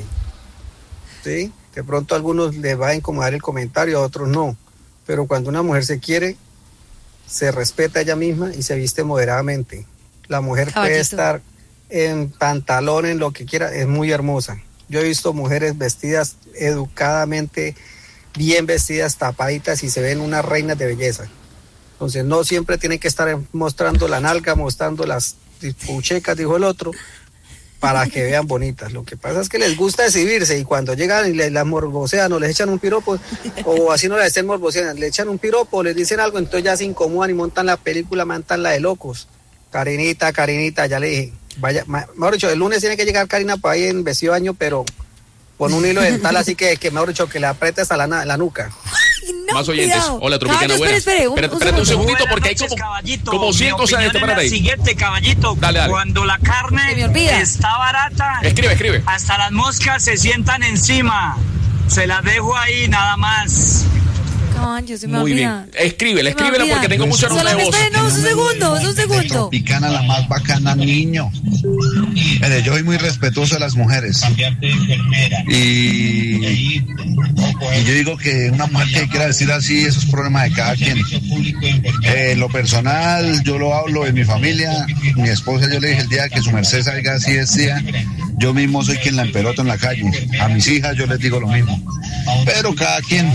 Speaker 11: ¿Sí? De pronto a algunos les va a incomodar el comentario, a otros no. Pero cuando una mujer se quiere, se respeta ella misma y se viste moderadamente. La mujer
Speaker 4: Caballito.
Speaker 11: puede estar en pantalón, en lo que quiera, es muy hermosa. Yo he visto mujeres vestidas educadamente, bien vestidas, tapaditas y se ven unas reinas de belleza. Entonces no siempre tienen que estar mostrando la nalga, mostrando las puchecas, dijo el otro, para que vean bonitas. Lo que pasa es que les gusta exhibirse y cuando llegan y les, las morbosean o les echan un piropo, o así no les estén morboseando, le echan un piropo, les dicen algo, entonces ya se incomodan y montan la película, montan la de locos. Karinita, Karinita, ya le dije, vaya, ma- mejor dicho, el lunes tiene que llegar Karina para ahí en vestido de baño, pero con un hilo dental, así que, que mejor dicho, que le apriete hasta la, na- la nuca.
Speaker 4: No,
Speaker 3: Más oyentes.
Speaker 4: cuidado.
Speaker 3: Hola, Tropicana
Speaker 4: Caballo,
Speaker 3: buena.
Speaker 4: espere, espere, un-
Speaker 3: Espérate,
Speaker 4: un
Speaker 3: espérate un
Speaker 4: segundo.
Speaker 3: segundito porque hay
Speaker 12: Buenas
Speaker 3: como,
Speaker 12: noches, caballito.
Speaker 3: como cien
Speaker 12: Mi
Speaker 3: cosas en
Speaker 12: opinión
Speaker 3: este
Speaker 12: es la
Speaker 3: para ahí.
Speaker 12: siguiente, caballito.
Speaker 3: Dale, dale.
Speaker 12: Cuando la
Speaker 4: Se me
Speaker 12: carne
Speaker 4: olvida.
Speaker 12: está barata,
Speaker 3: Escribe, escribe.
Speaker 12: hasta las moscas se sientan encima. Se las dejo ahí nada más.
Speaker 4: Caballo, se me
Speaker 3: Muy
Speaker 4: olvida.
Speaker 3: bien. Escríbela,
Speaker 4: Se me
Speaker 3: escríbela
Speaker 4: olvida.
Speaker 3: porque tengo mucha nota de
Speaker 4: Solamente
Speaker 3: voz.
Speaker 4: espere, no, un segundo, un segundo.
Speaker 13: Tropicana, la más bacana, niño. Mire, yo soy muy respetuoso de las mujeres. Y, y yo digo que una mujer que quiera decir así, eso es problema de cada quien. Eh, lo personal, yo lo hablo de mi familia. Mi esposa, yo le dije el día que su merced salga así decía, yo mismo soy quien la empeloto en la calle. A mis hijas yo les digo lo mismo. Pero cada quien,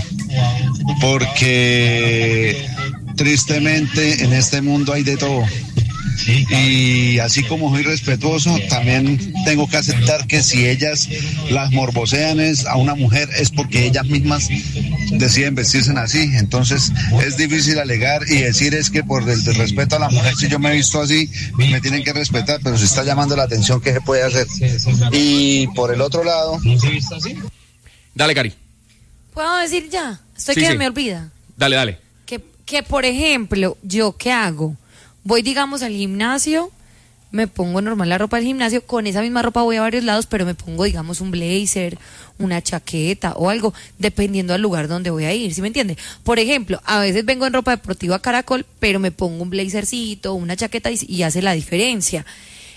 Speaker 13: porque tristemente en este mundo hay de todo. Y así como soy respetuoso, también tengo que aceptar que si ellas las morbosean es a una mujer es porque ellas mismas deciden vestirse así. Entonces es difícil alegar y decir es que por el, el respeto a la mujer, si yo me he visto así, me tienen que respetar, pero si está llamando la atención, ¿qué se puede hacer? Y por el otro lado...
Speaker 3: Dale, Cari.
Speaker 4: ¿Puedo decir ya? Estoy
Speaker 3: Sí,
Speaker 4: que
Speaker 3: sí.
Speaker 4: me olvida.
Speaker 3: Dale, dale.
Speaker 4: Que, que, por ejemplo, ¿yo qué hago? Voy, digamos, al gimnasio, me pongo normal la ropa del gimnasio, con esa misma ropa voy a varios lados, pero me pongo, digamos, un blazer, una chaqueta o algo, dependiendo del lugar donde voy a ir, ¿sí me entiende? Por ejemplo, a veces vengo en ropa deportiva Caracol, pero me pongo un blazercito, una chaqueta y, y hace la diferencia.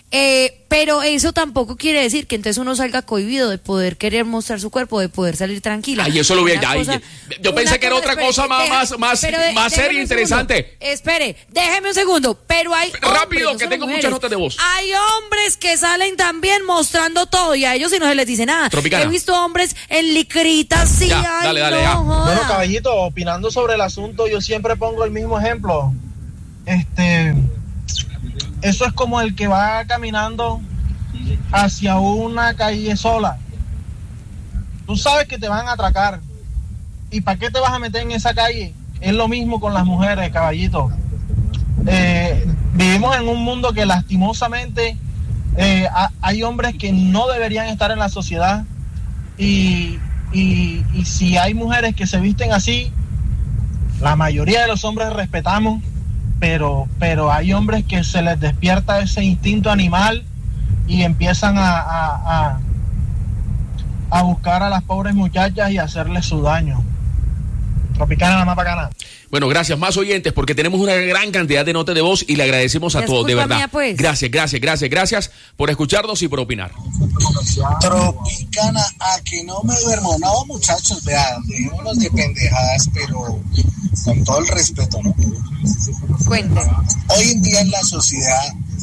Speaker 4: Eh, pero eso tampoco quiere decir que entonces uno salga cohibido de poder querer mostrar su cuerpo, de poder salir tranquila.
Speaker 3: Ay, eso lo vi
Speaker 4: Una
Speaker 3: allá.
Speaker 4: cosa-
Speaker 3: Yo
Speaker 4: una
Speaker 3: pensé que era
Speaker 4: cosa-
Speaker 3: otra
Speaker 4: espere,
Speaker 3: cosa más,
Speaker 4: deja-
Speaker 3: más, más,
Speaker 4: pero de-
Speaker 3: más seria
Speaker 4: déjeme
Speaker 3: e
Speaker 4: un segundo.
Speaker 3: interesante.
Speaker 4: Espere, déjeme un segundo. Pero hay
Speaker 3: Rápido,
Speaker 4: hombres,
Speaker 3: que
Speaker 4: no
Speaker 3: tengo
Speaker 4: solo
Speaker 3: muchas
Speaker 4: mujeres.
Speaker 3: notas de voz.
Speaker 4: Hay hombres que salen también mostrando todo y a ellos si no se les dice nada.
Speaker 3: Tropicana.
Speaker 4: He visto hombres en licritas, sí,
Speaker 3: Ya,
Speaker 4: ay,
Speaker 3: dale, dale,
Speaker 4: no,
Speaker 3: ya.
Speaker 4: joda.
Speaker 14: Bueno, caballito, opinando sobre el asunto, yo siempre pongo el mismo ejemplo. Este, eso es como el que va caminando hacia una calle sola. Tú sabes que te van a atracar. ¿Y para qué te vas a meter en esa calle? Es lo mismo con las mujeres, caballito. Eh, vivimos en un mundo que lastimosamente eh, ha- hay hombres que no deberían estar en la sociedad. Y, y, y si hay mujeres que se visten así, la mayoría de los hombres respetamos, pero, pero hay hombres que se les despierta ese instinto animal y empiezan a, a, a, a buscar a las pobres muchachas y hacerles su daño. Tropicana, la más bacana.
Speaker 3: Bueno, gracias. Más oyentes, porque tenemos una gran cantidad de notas de voz y le agradecemos a
Speaker 4: Es
Speaker 3: todos, de
Speaker 4: culpa
Speaker 3: verdad.
Speaker 4: mía, pues.
Speaker 3: Gracias, gracias, gracias, gracias por escucharnos y por opinar.
Speaker 15: Tropicana, a que no me duermo. No, muchachos, vean, dejémonos de pendejadas, pero con todo el respeto, ¿no?
Speaker 4: Cuente.
Speaker 15: Hoy en día en la sociedad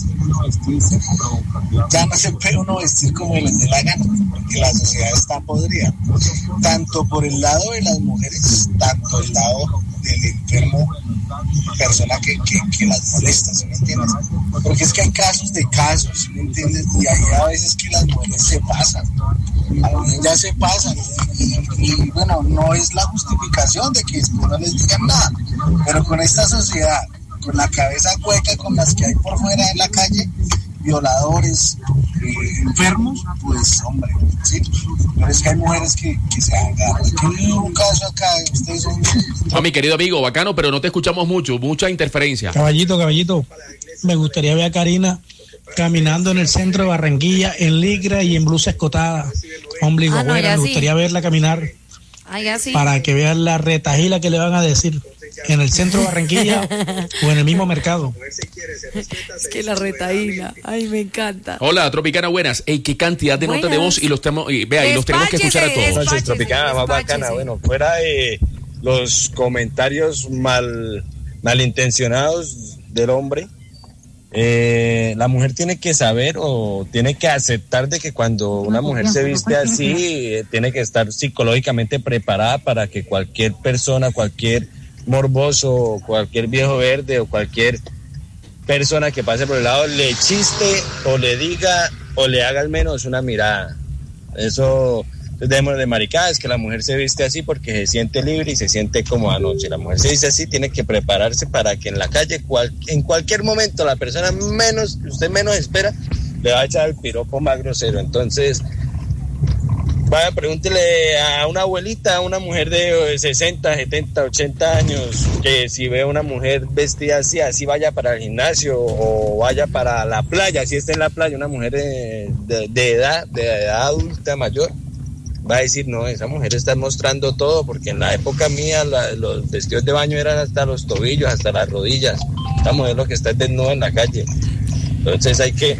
Speaker 15: ya no se puede uno vestir como les dé la gana, porque la sociedad está podrida. Tanto por el lado de las mujeres, tanto el lado del enfermo, persona que, que, que las molesta, ¿sí me entiendes? Porque es que hay casos de casos, ¿sí me entiendes? Y hay a veces que las mujeres se pasan, algunas ya se pasan, y, y, y bueno, no es la justificación de que después no les digan nada, pero con esta sociedad, con la cabeza hueca con las que hay por fuera en la calle, violadores, eh, enfermos, pues hombre, sí, pero es que hay mujeres que, que se agarran. Hay un caso acá, ustedes son...
Speaker 3: No, mi querido amigo, bacano, pero no te escuchamos mucho, mucha interferencia.
Speaker 6: Caballito, caballito, me gustaría ver a Karina caminando en el centro de Barranquilla en licra y en blusa escotada, ombligo
Speaker 4: Ah, no,
Speaker 6: fuera.
Speaker 4: ya
Speaker 6: Me
Speaker 4: sí.
Speaker 6: gustaría verla caminar
Speaker 4: Ay, así.
Speaker 6: para que vean la retajila que le van a decir en el centro de Barranquilla o en el mismo mercado.
Speaker 4: Es que la retaína. Ay, me encanta.
Speaker 3: Hola, Tropicana, buenas. Ey, qué cantidad de notas de
Speaker 4: Buenas.
Speaker 3: voz y los, temo- y, vea, y los tenemos que escuchar a
Speaker 4: Despáchese,
Speaker 3: todos.
Speaker 4: despáchese.
Speaker 16: Tropicana, más
Speaker 4: despáchese.
Speaker 16: bacana. Bueno, fuera de los comentarios mal malintencionados del hombre, eh, la mujer tiene que saber o tiene que aceptar de que cuando una mujer se viste así, eh, tiene que estar psicológicamente preparada para que cualquier persona, cualquier morboso, cualquier viejo verde o cualquier persona que pase por el lado le chiste o le diga o le haga al menos una mirada. Eso dejemos de maricadas, que la mujer se viste así porque se siente libre y se siente cómoda. No, si la mujer se dice así, tiene que prepararse para que en la calle, cual, en cualquier momento, la persona menos, usted menos espera, le va a echar el piropo más grosero. Entonces, vaya, pregúntele a una abuelita, a una mujer de sesenta, setenta, ochenta años, que si ve a una mujer vestida así, así vaya para el gimnasio o vaya para la playa, si está en la playa, una mujer de, de, de edad, de edad adulta mayor, va a decir, no, esa mujer está mostrando todo, porque en la época mía la, los vestidos de baño eran hasta los tobillos, hasta las rodillas. Esta mujer lo que está es desnuda en la calle. Entonces hay que,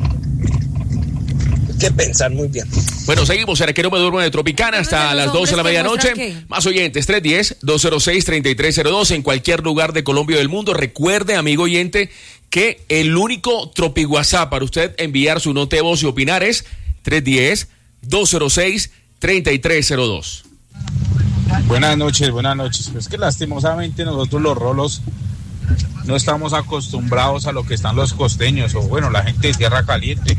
Speaker 16: hay que pensar muy bien.
Speaker 3: Bueno, seguimos en el que no me duermo de Tropicana hasta las doce de la medianoche. Más oyentes, tres uno cero, dos cero seis, tres tres cero dos en cualquier lugar de Colombia o del mundo. Recuerde, amigo oyente, que el único Tropi WhatsApp para usted enviar su nota de voz y opinar es tres uno cero, dos cero seis, tres tres cero dos.
Speaker 17: Buenas noches, buenas noches. Pues que lastimosamente nosotros los rolos no estamos acostumbrados a lo que están los costeños, o bueno, la gente de Tierra Caliente,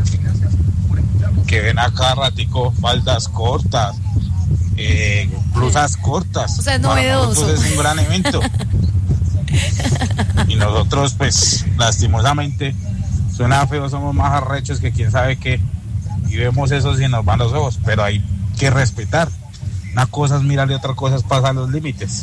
Speaker 17: que ven acá ratico faldas cortas, eh, blusas cortas.
Speaker 4: O sea, es
Speaker 17: Para
Speaker 4: novedoso.
Speaker 17: nosotros es un gran evento. Y nosotros, pues, lastimosamente, suena feo, somos más arrechos que quién sabe qué, y vemos eso y nos van los ojos, pero hay que respetar. Una cosa es mirar y otra cosa es pasar los límites.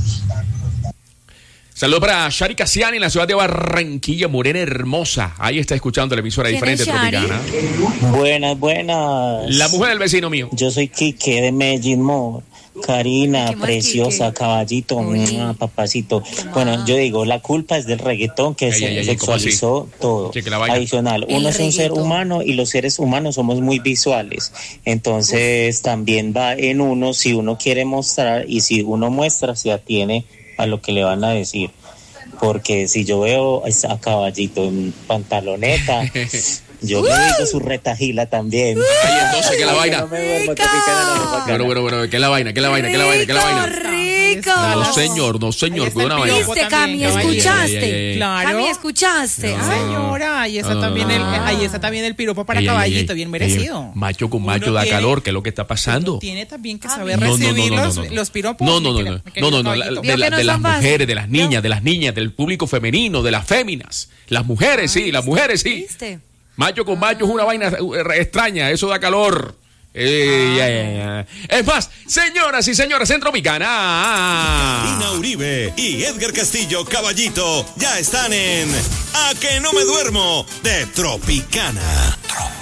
Speaker 3: Saludos para Shari Casiani en la ciudad de Barranquilla, morena hermosa. Ahí está escuchando la emisora
Speaker 4: ¿Quién
Speaker 3: diferente
Speaker 4: es Shari?
Speaker 3: Tropicana.
Speaker 18: Buenas, buenas.
Speaker 3: La mujer del vecino mío.
Speaker 18: Yo soy Quique de Medellín More. Karina, preciosa, caballito, mua, papacito. Bueno, yo digo, la culpa es del reggaetón que
Speaker 3: Ay,
Speaker 18: se
Speaker 3: ay, ay,
Speaker 18: sexualizó todo.
Speaker 3: Che, que la vaina.
Speaker 18: Adicional,
Speaker 4: El
Speaker 18: uno es un ser
Speaker 4: reggaetón.
Speaker 18: humano y los seres humanos somos muy visuales. Entonces, también va en uno si uno quiere mostrar y si uno muestra, se atiene a lo que le van a decir. Porque si yo veo a Caballito en pantaloneta, yo le digo su retajila también.
Speaker 3: Ay, entonces, ¿qué la vaina?
Speaker 18: No me duermo, Tropicana, no me bacana.
Speaker 3: Bueno, bueno, bueno, ¿qué es la vaina? ¿Qué es la vaina? ¿Qué es la vaina? ¿Qué es la vaina?
Speaker 4: Rico.
Speaker 3: No, señor, no, señor, cuidado una vaina.
Speaker 4: ¿Viste, Cami?
Speaker 3: Ay, ay, ay, ay,
Speaker 4: ¿Escuchaste?
Speaker 3: ay.
Speaker 5: Claro.
Speaker 4: Cami, ¿escuchaste?
Speaker 3: No.
Speaker 4: Ay,
Speaker 5: Señora, ahí está
Speaker 3: No, no,
Speaker 5: también
Speaker 3: no,
Speaker 5: el,
Speaker 3: no, no.
Speaker 5: ahí está también el piropo para
Speaker 3: Ey, ey,
Speaker 5: Caballito,
Speaker 3: ey,
Speaker 5: bien
Speaker 3: ey,
Speaker 5: merecido.
Speaker 3: Macho con macho
Speaker 5: Uno
Speaker 3: da
Speaker 5: tiene-
Speaker 3: calor, ¿qué es lo que está pasando?
Speaker 5: Tiene también que saber
Speaker 3: No, no, no,
Speaker 5: recibir
Speaker 3: no, no,
Speaker 5: los,
Speaker 3: no, no.
Speaker 5: los piropos.
Speaker 3: No, no, no,
Speaker 5: mi
Speaker 3: no,
Speaker 5: querido-
Speaker 3: no,
Speaker 5: mi querido
Speaker 3: no, no, la-
Speaker 5: Caballito.
Speaker 3: de, la-
Speaker 4: no
Speaker 3: de
Speaker 4: es
Speaker 3: las
Speaker 4: tan fácil.
Speaker 3: mujeres, de las niñas, de las niñas, del público femenino, de las féminas. Las mujeres, sí, las mujeres, sí.
Speaker 4: ¿viste?
Speaker 3: Macho con macho es una vaina eh, extraña, eso da calor. Eh, ya, ya, ya. Es más, señoras y señores, en Tropicana.
Speaker 19: Ina Uribe y Edgar Castillo Caballito ya están en A que no me duermo de Tropicana.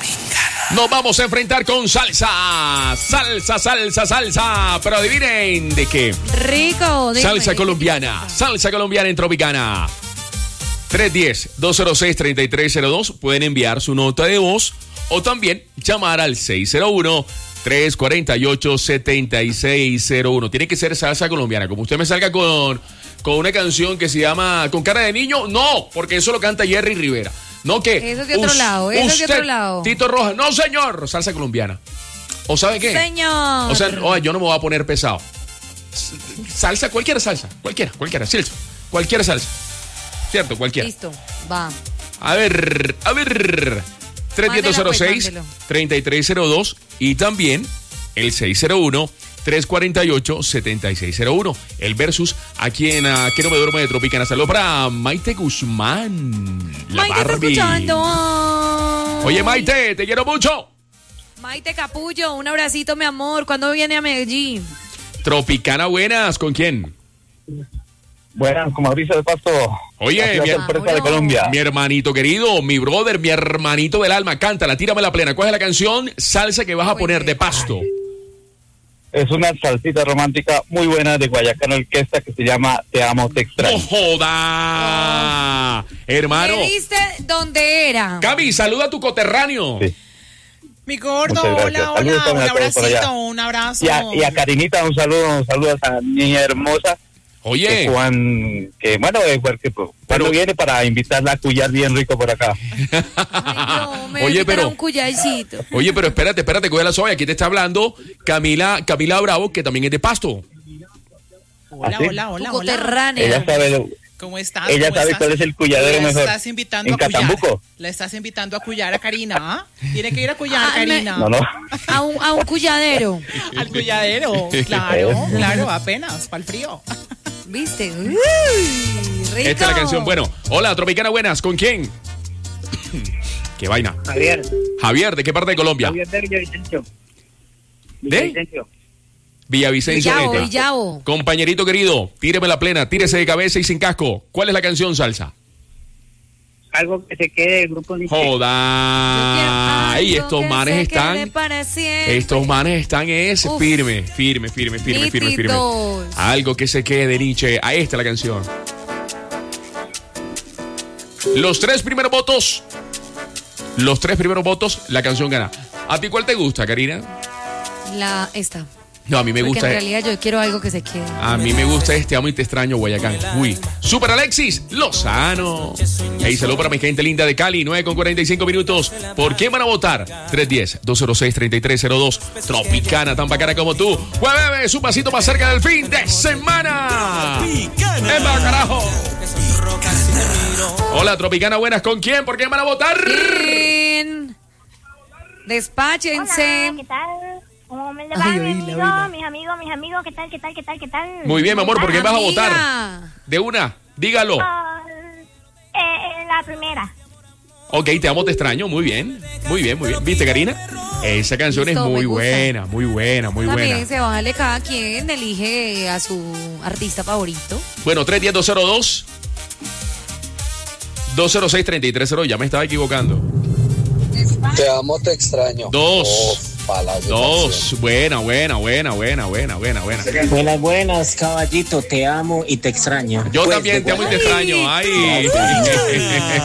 Speaker 3: Nos vamos a enfrentar con salsa. Salsa, salsa, salsa. Pero adivinen de qué.
Speaker 4: Rico. dime.
Speaker 3: Salsa colombiana. Salsa colombiana en Tropicana. tres uno cero, dos cero seis, tres tres cero dos. Pueden enviar su nota de voz o también llamar al seis cero uno, tres cuatro ocho, siete seis cero uno. Tiene que ser salsa colombiana. Como usted me salga con, con una canción que se llama Con cara de niño, no, porque eso lo canta Jerry Rivera. No que
Speaker 4: Eso es de otro lado, eso es de
Speaker 3: usted,
Speaker 4: otro lado.
Speaker 3: Tito Rojas, no señor, salsa colombiana. ¿O sabe qué?
Speaker 4: Señor.
Speaker 3: O sea, oh, yo no me voy a poner pesado. S- Salsa, cualquier salsa, cualquiera, cualquiera, sí, cualquier salsa. ¿Cierto? Cualquiera.
Speaker 4: Listo, va.
Speaker 3: A ver, a ver. tres uno cero
Speaker 4: Mándela,
Speaker 3: seis,
Speaker 4: pues,
Speaker 3: tres tres cero dos y también el seis cero uno, tres cuatro ocho, siete seis cero uno. El versus aquí en uh, Que no me duermo de Tropicana. Saludos para Maite Guzmán. La
Speaker 4: Maite está
Speaker 3: Barbie.
Speaker 4: escuchando.
Speaker 3: Oye, Maite, te quiero mucho.
Speaker 4: Maite Capullo, un abracito, mi amor. ¿Cuándo viene a Medellín?
Speaker 3: Tropicana buenas, ¿con quién?
Speaker 20: Buenas, con Mauricio de Pasto.
Speaker 3: Oye,
Speaker 20: Aquí
Speaker 3: mi,
Speaker 20: la sorpresa de Colombia.
Speaker 3: mi hermanito querido, mi brother, mi hermanito del alma, cántala, tírame la plena. ¿Cuál es la canción? Salsa que vas a poner de Pasto.
Speaker 20: Es una salsita romántica muy buena de Guayacán Orquesta que se llama Te amo, te extraño.
Speaker 3: ¡Oh, joda! Hermano.
Speaker 4: ¿Me diste dónde era?
Speaker 3: Gaby, saluda a tu coterráneo.
Speaker 20: Sí.
Speaker 5: Mi gordo,
Speaker 20: Muchas gracias.
Speaker 5: hola,
Speaker 20: Saludos
Speaker 5: hola, un
Speaker 20: también a todos por allá.
Speaker 5: abracito, un abrazo.
Speaker 20: Y a, y a Karinita, un saludo, un saludo a esa niña hermosa.
Speaker 3: Oye.
Speaker 20: Que Juan, que bueno, eh, porque, pues, cuando viene para invitarla a cuyar bien rico por acá.
Speaker 4: No, me
Speaker 3: Oye,
Speaker 4: Oye,
Speaker 3: pero-
Speaker 4: un cuyaycito.
Speaker 3: Oye, pero espérate, espérate, coge la suave. Aquí te está hablando Camila, Camila Bravo, que también es de Pasto.
Speaker 5: Hola,
Speaker 20: ¿Ah, sí?
Speaker 5: hola, hola,
Speaker 4: Tu
Speaker 5: hola.
Speaker 4: coterránea.
Speaker 20: Ella sabe,
Speaker 5: ¿Cómo estás?
Speaker 20: ella
Speaker 5: ¿Cómo
Speaker 20: sabe
Speaker 5: estás?
Speaker 20: cuál es el cuyadero
Speaker 5: La
Speaker 20: mejor.
Speaker 5: estás invitando
Speaker 20: En
Speaker 5: a cuyar.
Speaker 20: Catambuco.
Speaker 5: La estás invitando a cuyar a Karina, ¿ah? Tiene que ir a cuyar,
Speaker 4: Ah, me-
Speaker 5: Karina.
Speaker 20: No, no.
Speaker 4: A un, a un cuyadero.
Speaker 5: Al cuyadero, claro, claro, apenas, para el frío.
Speaker 4: ¿Viste? Uy, rico.
Speaker 3: Esta es la canción. Bueno, hola, Tropicana buenas. ¿Con quién? ¿Qué vaina?
Speaker 21: Javier.
Speaker 3: Javier, ¿de qué parte de Colombia?
Speaker 21: Javier de Villavicencio.
Speaker 3: ¿De?
Speaker 21: Villavicencio.
Speaker 3: Villavicencio.
Speaker 4: Villavo,
Speaker 3: neta.
Speaker 4: Villavo.
Speaker 3: Compañerito querido, tíreme la plena, tírese de cabeza y sin casco. ¿Cuál es la canción, salsa?
Speaker 21: Algo que se quede del grupo Nietzsche.
Speaker 3: Joda. Ay,
Speaker 4: Algo
Speaker 3: estos
Speaker 4: que
Speaker 3: manes
Speaker 4: se quede
Speaker 3: están.
Speaker 4: para siempre.
Speaker 3: Estos manes están es
Speaker 4: Uf.
Speaker 3: firme, firme, firme, firme, firme, firme.
Speaker 4: Nítidos.
Speaker 3: Algo que se quede de Nietzsche. Ahí está la canción. Los tres primeros votos. Los tres primeros votos, la canción gana. ¿A ti cuál te gusta, Karina?
Speaker 4: La, esta.
Speaker 3: No, a mí me
Speaker 4: Porque
Speaker 3: gusta.
Speaker 4: en realidad yo quiero algo que se quede.
Speaker 3: A mí me gusta este Amo y Te Extraño, Guayacán. Uy. Super Alexis Lozano. Ey, saludo para mi gente linda de Cali, nueve con cuarenta y cinco minutos. ¿Por qué van a votar? tres uno cero, dos cero seis, tres tres cero dos. Tropicana, tan bacana como tú. Jueves, un pasito más cerca del fin de semana. ¡Emma, carajo! Hola, Tropicana, buenas. ¿Con quién? ¿Por qué van a votar?
Speaker 4: Bien. Despáchense.
Speaker 22: Hola, ¿qué tal? ¿Cómo me le
Speaker 4: Ay,
Speaker 22: va,
Speaker 4: oíla,
Speaker 22: mi amigo,
Speaker 4: oíla.
Speaker 22: mis amigos, mis amigos? ¿Qué tal, qué tal, qué tal, qué tal?
Speaker 3: Muy bien, mi amor, ¿por qué vas a
Speaker 4: Amiga.
Speaker 3: votar? De una, dígalo.
Speaker 22: Ah, eh, la primera.
Speaker 3: Ok, Te Amo, Te Extraño. Muy bien, muy bien, muy bien. ¿Viste, Karina? Esa canción
Speaker 4: Listo,
Speaker 3: es muy
Speaker 4: me gusta.
Speaker 3: buena, muy buena, muy
Speaker 4: También
Speaker 3: buena.
Speaker 4: se vale, cada quien elige a su artista favorito.
Speaker 3: Bueno, tres uno cero, dos cero dos, dos cero seis, tres tres cero. Ya me estaba equivocando.
Speaker 10: Te amo, te extraño.
Speaker 3: Dos.
Speaker 10: Oh,
Speaker 1: bala.
Speaker 3: Dos, buena, buena, buena, buena, buena, buena, buena.
Speaker 18: Buenas, buenas, caballito, te amo y te extraño.
Speaker 3: Yo
Speaker 18: Pues,
Speaker 3: también
Speaker 18: de
Speaker 3: te amo y te
Speaker 18: Guadalajara.
Speaker 3: extraño. Ay.